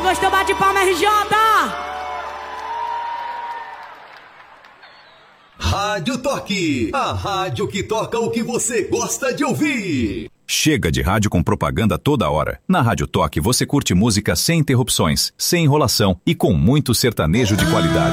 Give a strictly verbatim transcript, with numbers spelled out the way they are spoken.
Gostou? Bate palma, R J. Rádio Toque, a rádio que toca o que você gosta de ouvir. Chega de rádio com propaganda toda hora. Na Rádio Toque você curte música sem interrupções, sem enrolação e com muito sertanejo de qualidade.